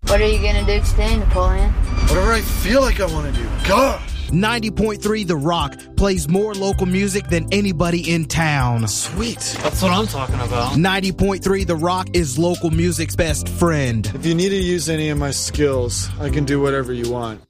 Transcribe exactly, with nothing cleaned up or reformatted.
What are you gonna do today, Napoleon? Whatever I feel like I want to do. Gosh! ninety point three The Rock plays more local music than anybody in town. Sweet. That's what I'm talking about. ninety point three The Rock is local music's best friend. If you need to use any of my skills, I can do whatever you want.